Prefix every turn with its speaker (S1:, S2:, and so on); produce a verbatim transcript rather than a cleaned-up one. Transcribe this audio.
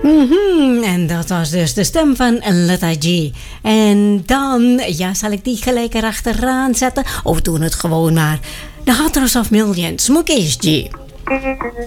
S1: Mhm, en dat was dus de stem van Letta G. En dan, ja, zal ik die gelijk erachteraan zetten? Of doen het gewoon maar. The Hunters of Millions, Mukesh G.